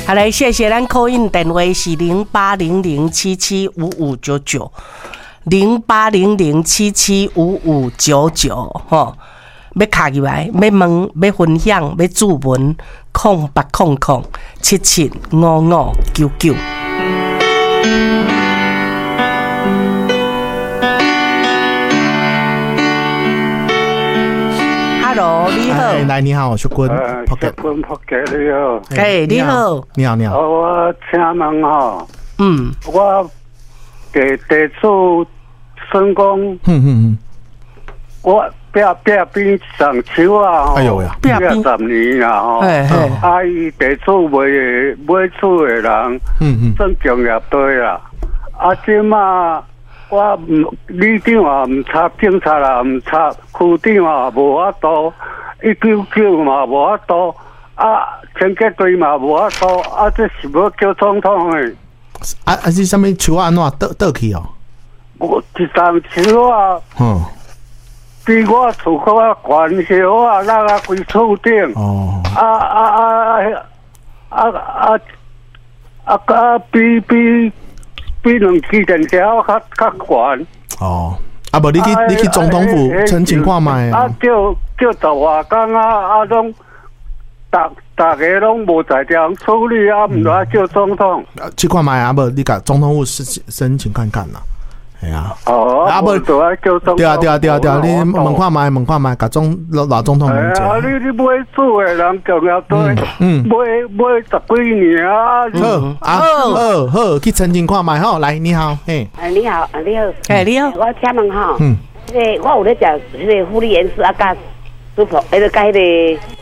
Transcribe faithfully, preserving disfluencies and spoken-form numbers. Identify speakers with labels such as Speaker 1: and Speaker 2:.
Speaker 1: 好嘞，谢谢咱call in电话是零八零零七七五五九九，零八零零七七五五九九吼。要卡入来，要问，要分享，要注文，空八空空七七五五九九。Hello， 你好。
Speaker 2: 哎，来，你好，我是君。
Speaker 3: 呃，是君福杰，你好。
Speaker 1: 哎，你好。
Speaker 2: 你好，你好。
Speaker 3: 我请问吼，
Speaker 1: 嗯，
Speaker 3: 我地地主算讲，
Speaker 2: 嗯嗯嗯，
Speaker 3: 我壁壁边上树啊，
Speaker 2: 哎呦呀，
Speaker 3: 壁十年啊，吼，啊，伊地主买买厝的人，
Speaker 2: 嗯嗯，
Speaker 3: 算工业队啦，啊，即马。我唔，里长啊唔插，警察啊唔插，区长啊无法度，一九九嘛无法度，啊，清洁队嘛无法度，啊，这是要叫总统的。
Speaker 2: 啊啊是啥物树啊？安怎倒倒去哦？
Speaker 3: 我一丛树啊，嗯，比我厝较悬些啊，拉啊规厝顶。哦。啊啊啊啊啊啊啊！比比。比两支电车较较悬
Speaker 2: 哦，啊无你去你去总统府申请看卖
Speaker 3: 啊？叫叫十外工啊，啊拢，逐逐个拢无在地处理啊，毋来叫总统。
Speaker 2: 去看卖啊？无你甲总统府申申请看看啦。系啊，
Speaker 3: 哦，啊无就爱叫总统。
Speaker 2: 对啊对啊对啊对啊，你问看卖问看卖，甲总老总统问者。
Speaker 3: 啊，你你买厝的人共业队，嗯，买买十几年啊。
Speaker 2: 好啊，好好去申请看卖吼。来，你好，嘿。
Speaker 4: 啊，你好，啊你好，
Speaker 1: 哎你好，
Speaker 4: 我请问吼，
Speaker 2: 嗯，
Speaker 4: 迄个我有咧食迄个护理盐水啊，甲舒服，迄个甲迄个